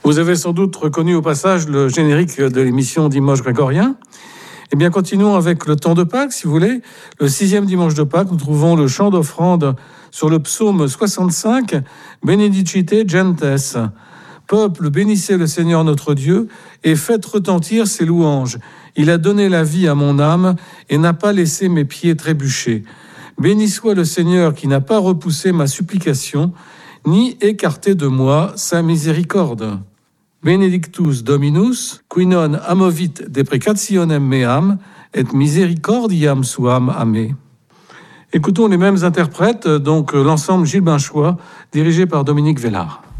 Vous avez sans doute reconnu au passage le générique de l'émission Dimanche grégorien. Eh bien, continuons avec le temps de Pâques, si vous voulez. Le 6e dimanche de Pâques, nous trouvons le chant d'offrande sur le psaume 65, Benedicite gentes. Peuple, bénissez le Seigneur notre Dieu et faites retentir ses louanges. Il a donné la vie à mon âme et n'a pas laissé mes pieds trébucher. Béni soit le Seigneur qui n'a pas repoussé ma supplication, ni écarté de moi sa miséricorde. Benedictus Dominus, qui non amovit deprecationem meam, et misericordiam suam ame. Écoutons les mêmes interprètes, donc l'ensemble Gilles Binchois, dirigé par Dominique Vellard.